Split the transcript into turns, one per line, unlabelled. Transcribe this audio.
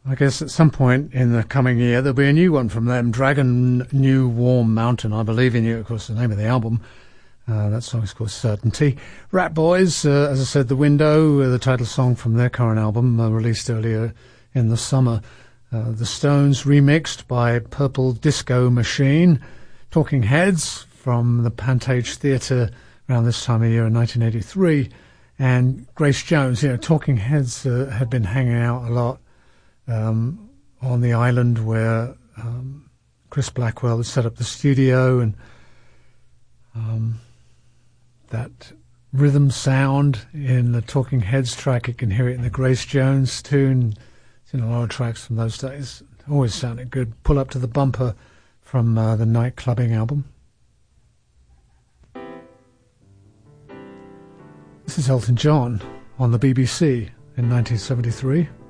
I guess at some point in the coming year there'll be a new one from them. Dragon New Warm Mountain, I Believe in You, of course, the name of the album. That song is called Certainty. Rat Boys, as I said, The Window, the title song from their current album, released earlier in the summer. The Stones remixed by Purple Disco Machine. Talking Heads from the Pantage Theatre around this time of year in 1983. And Grace Jones, Talking Heads had been hanging out a lot on the island where Chris Blackwell had set up the studio, and that rhythm sound in the Talking Heads track, you can hear it in the Grace Jones tune. It's in a lot of tracks from those days. It always sounded good. Pull Up to the Bumper from the Night Clubbing album. This is Elton John on the BBC in 1973.